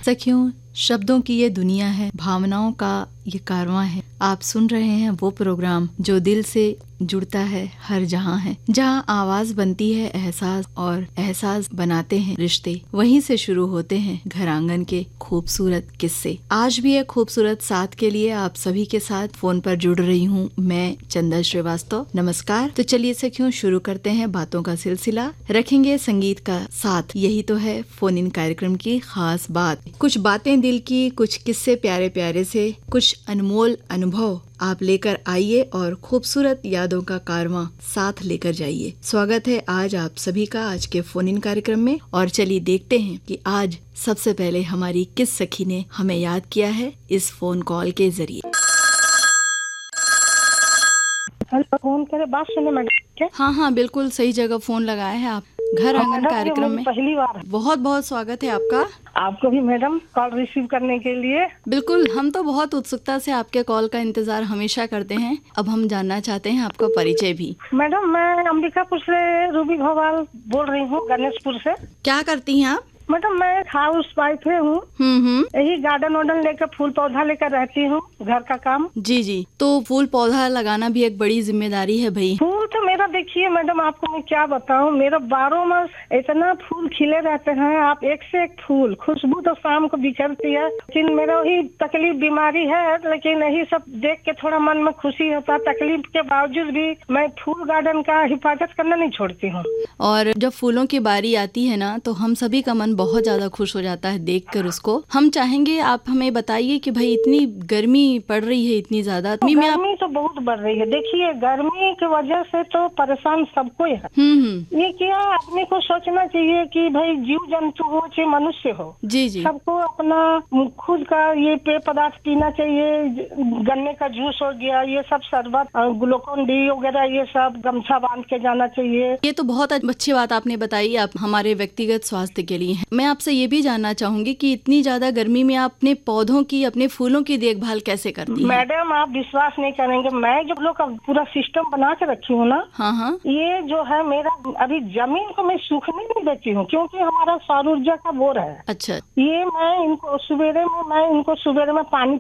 सखियों, शब्दों की ये दुनिया है, भावनाओं का ये कारवां है। आप सुन रहे हैं वो प्रोग्राम जो दिल से जुड़ता है, हर जहां है, जहां आवाज बनती है एहसास और एहसास बनाते हैं रिश्ते। वहीं से शुरू होते हैं घर आंगन के खूबसूरत किस्से। आज भी एक खूबसूरत साथ के लिए आप सभी के साथ फोन पर जुड़ रही हूँ मैं, चंदा श्रीवास्तव। नमस्कार। तो चलिए सखियों, शुरू करते हैं बातों का सिलसिला। रखेंगे संगीत का साथ, यही तो है फोन इन कार्यक्रम की खास बात। कुछ बातें दिल की, कुछ किस्से प्यारे प्यारे से, कुछ अनमोल अनुभव आप लेकर आइए और खूबसूरत यादों का कारवां साथ लेकर जाइए। स्वागत है आज आप सभी का आज के फोन इन कार्यक्रम में। और चलिए देखते हैं कि आज सबसे पहले हमारी किस सखी ने हमें याद किया है इस फोन कॉल के जरिए। हेलो, फोन करे बात सुने मैडम। हाँ, बिल्कुल सही जगह फोन लगाया है आप। घर आंगन कार्यक्रम में पहली बार बहुत बहुत स्वागत है आपका। आपको भी मैडम कॉल रिसीव करने के लिए। बिल्कुल, हम तो बहुत उत्सुकता से आपके कॉल का इंतजार हमेशा करते हैं। अब हम जानना चाहते हैं आपका परिचय भी। मैडम, मैं अंबिकापुर से रूबी भोपाल बोल रही हूँ, गणेशपुर से। क्या करती हैं आप? मैडम, मैं हाउस वाइफ हूँ। यही गार्डन वार्डन लेकर, फूल पौधा लेकर रहती हूँ, घर का काम। जी, तो फूल पौधा लगाना भी एक बड़ी जिम्मेदारी है भाई। फूल तो मेरा देखिए मैडम, आपको मैं क्या बताऊँ, मेरा 12 मास इतना फूल खिले रहते हैं। आप एक से एक फूल, खुशबू तो शाम को बिखरती है। लेकिन मेरा वही तकलीफ बीमारी है, लेकिन यही सब देख के थोड़ा मन में खुशी होता है। तकलीफ के बावजूद भी मैं फूल गार्डन का हिफाजत करना नहीं छोड़ती हूँ। और जब फूलों की बारी आती है ना, तो हम सभी का मन बहुत ज्यादा खुश हो जाता है देखकर उसको। हम चाहेंगे आप हमें बताइए कि भाई इतनी गर्मी पड़ रही है, इतनी ज्यादा गर्मी तो बहुत बढ़ रही है। देखिए, गर्मी की वजह से तो परेशान सबको है। ये क्या आदमी को सोचना चाहिए कि भाई जीव जंतु हो चाहे मनुष्य हो, जी, सबको अपना खुद का ये पेय पदार्थ पीना चाहिए। गन्ने का जूस हो गया, ये सब शरबत, ग्लूकोन डी वगैरह, ये सब गमछा बांध के जाना चाहिए। ये तो बहुत अच्छी बात आपने बताई, आप हमारे व्यक्तिगत स्वास्थ्य के लिए। मैं आपसे ये भी जानना चाहूंगी कि इतनी ज्यादा गर्मी में आप अपने पौधों की, अपने फूलों की देखभाल कैसे करती हैं? मैडम, आप विश्वास नहीं करेंगे, मैं जो लोग का पूरा सिस्टम बना के रखी हूँ ना। हाँ, ये जो है मेरा, अभी जमीन को मैं सूखने नहीं देती हूँ, क्योंकि हमारा सौर ऊर्जा का बोर है। अच्छा। ये मैं इनको सुबेरे में पानी